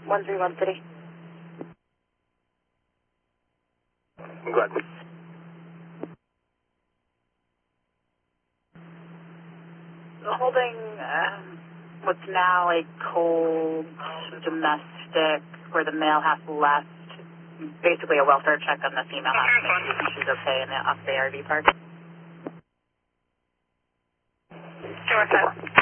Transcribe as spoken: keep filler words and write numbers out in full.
one three one City. Good. Holding um, what's now a cold domestic where the male has left, basically a welfare check on the female has to make sure she's okay in the, off the R V park. Sure,